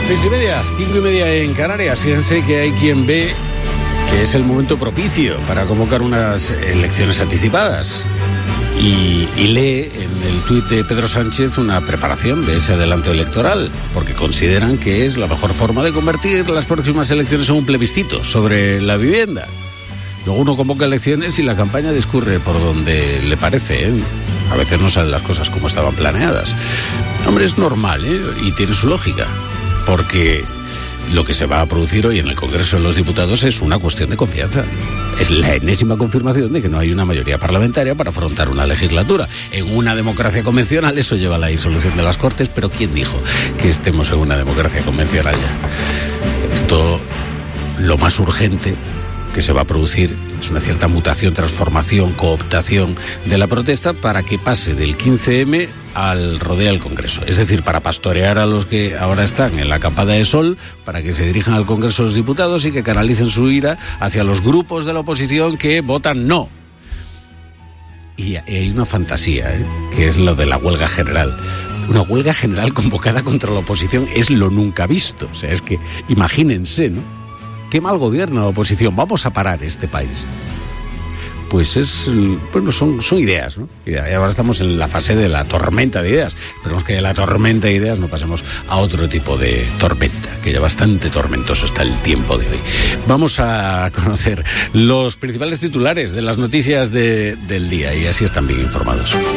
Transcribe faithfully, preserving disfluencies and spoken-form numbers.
Seis y media, cinco y media en Canarias. Fíjense que hay quien ve que es el momento propicio para convocar unas elecciones anticipadas. Y, y lee en el tuit de Pedro Sánchez una preparación de ese adelanto electoral, porque consideran que es la mejor forma de convertir las próximas elecciones en un plebiscito sobre la vivienda. Luego uno convoca elecciones y la campaña discurre por donde le parece, ¿eh? A veces no salen las cosas como estaban planeadas. Hombre, es normal, ¿eh? Y tiene su lógica, porque lo que se va a producir hoy en el Congreso de los Diputados es una cuestión de confianza. Es la enésima confirmación de que no hay una mayoría parlamentaria para afrontar una legislatura. En una democracia convencional eso lleva a la disolución de las Cortes, pero ¿quién dijo que estemos en una democracia convencional ya? Esto, lo más urgente que se va a producir es una cierta mutación, transformación, cooptación de la protesta para que pase del quince eme al rodeo al Congreso. Es decir, para pastorear a los que ahora están en la campada de sol, para que se dirijan al Congreso de los Diputados y que canalicen su ira hacia los grupos de la oposición que votan no. Y hay una fantasía, ¿eh? Que es lo de la huelga general. Una huelga general convocada contra la oposición es lo nunca visto. O sea, es que imagínense, ¿no? Qué mal gobierno la oposición, vamos a parar este país. Pues es, bueno, son, son ideas, ¿no? Y ahora estamos en la fase de la tormenta de ideas. Esperemos que de la tormenta de ideas no pasemos a otro tipo de tormenta, que ya bastante tormentoso está el tiempo de hoy. Vamos a conocer los principales titulares de las noticias de, del día y así están bien informados.